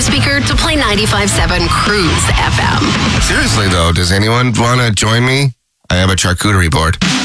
speaker to play 95.7 Cruise FM. Seriously, though, does anyone want to join me? I have a charcuterie board.